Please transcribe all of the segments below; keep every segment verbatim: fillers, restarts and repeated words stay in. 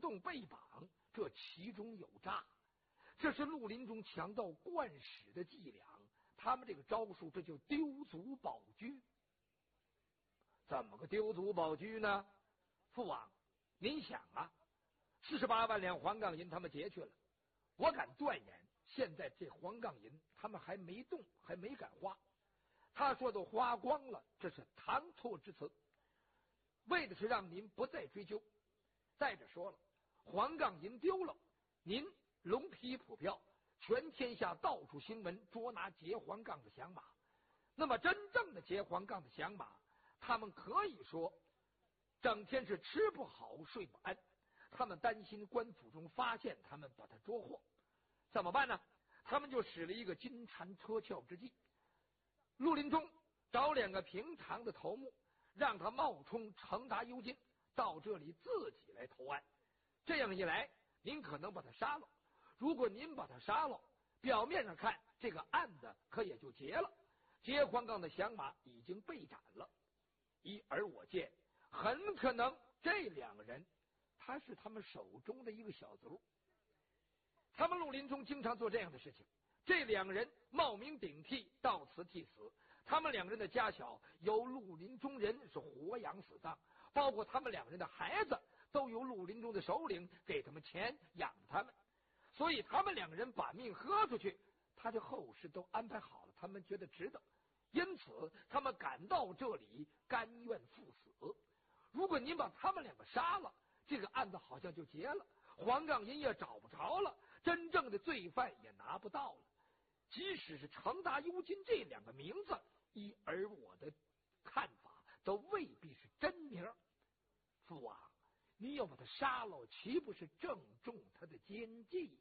动被绑，这其中有诈。这是绿林中强盗惯使的伎俩，他们这个招数，这就丢卒保车。怎么个丢卒保车呢？父王，您想啊，四十八万两黄杠银他们劫去了，我敢断言，现在这黄杠银他们还没动，还没敢花。他说都花光了，这是搪错之词，为的是让您不再追究。再者说了，黄杠银丢了，您龙皮普票，全天下到处新闻捉拿劫黄杠的响马。那么真正的劫黄杠的响马，他们可以说整天是吃不好睡不安，他们担心官府中发现他们，把他捉获。怎么办呢？他们就使了一个金蝉脱壳之计。绿林中找两个平常的头目，让他冒充程达幽金到这里自己来投案。这样一来，您可能把他杀了。如果您把他杀了，表面上看这个案子可也就结了，劫黄杠的响马已经被斩了。一而我见，很可能这两个人他是他们手中的一个小卒。他们绿林中经常做这样的事情，这两个人冒名顶替，到此替死。他们两个人的家小由绿林中人是活养死葬，包括他们两个人的孩子都由绿林中的首领给他们钱养他们。所以他们两个人把命喝出去，他的后事都安排好了，他们觉得值得，因此他们赶到这里甘愿赴死。如果您把他们两个杀了，这个案子好像就结了，黄杠银也找不着了，真正的罪犯也拿不到了。即使是程达幽金这两个名字，依而我的看法都未必是真名。父王，你要把他杀了，岂不是正中他的奸计呀？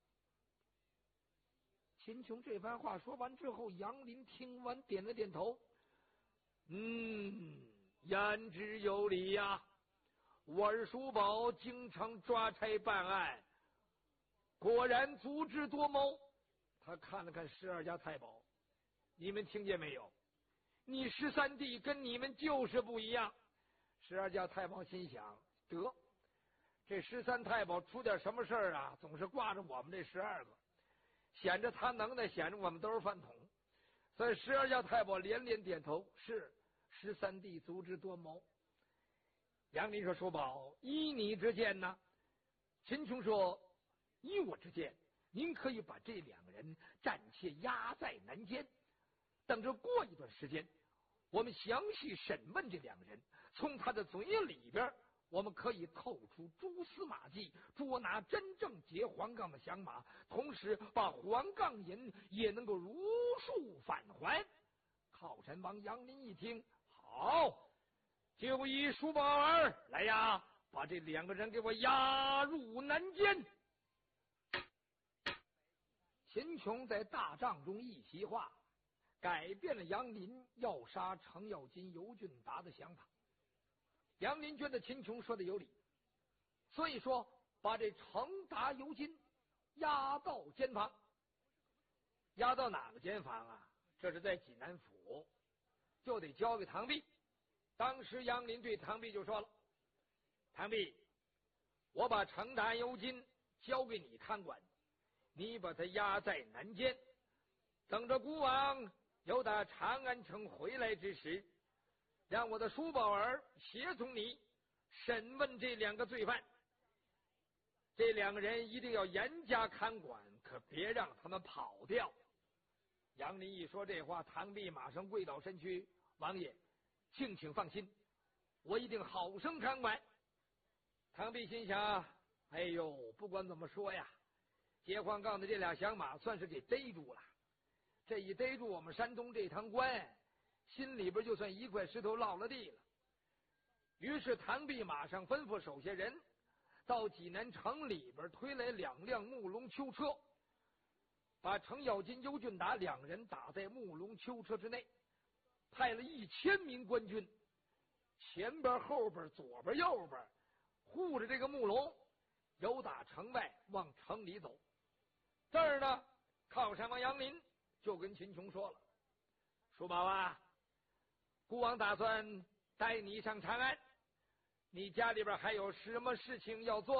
秦琼这番话说完之后，杨林听完点了点头，嗯，言之有理呀。我儿叔宝经常抓差办案，果然足智多谋。他看了看十二家太保，你们听见没有？你十三弟跟你们就是不一样。十二家太保心想，得，这十三太保出点什么事儿啊，总是挂着我们这十二个，显着他能耐，显着我们都是饭桶。所以十二家太保连连点头，是十三弟足智多谋。杨林说：“叔宝，依你之见呢？”秦琼说：“依我之见，您可以把这两个人暂且押在南监，等着过一段时间，我们详细审问这两个人，从他的嘴里边，我们可以透出蛛丝马迹，捉拿真正劫黄杠的响马，同时把黄杠银也能够如数返还。”靠山王杨林一听，好，就依叔宝儿来呀，把这两个人给我押入南监。秦琼在大帐中一席话，改变了杨林要杀程咬金、尤俊达的想法。杨林觉得秦琼说的有理，所以说把这程达、尤金押到监房。押到哪个监房啊？这是在济南府，就得交给唐弼。当时杨林对唐弼就说了：“唐弼，我把程达、尤金交给你看管，你把他押在南监，等着孤王由打长安城回来之时，让我的叔宝儿协同你审问这两个罪犯。这两个人一定要严加看管，可别让他们跑掉。”杨林一说这话，唐弼马上跪倒身躯：“王爷，敬请放心，我一定好生看管。”唐弼心想：哎呦，不管怎么说呀，劫黄杠的这俩响马算是给逮住了。这一逮住我们山东这堂官，心里边就算一块石头落了地了。于是唐弼马上吩咐手下人到济南城里边推来两辆木龙囚车，把程咬金、尤俊达两人打在木龙囚车之内，派了一千名官军，前边后边左边右边护着这个木龙，由打城外往城里走。这儿呢，靠山王杨林就跟秦琼说了：“叔宝啊，孤王打算带你上长安，你家里边还有什么事情要做？”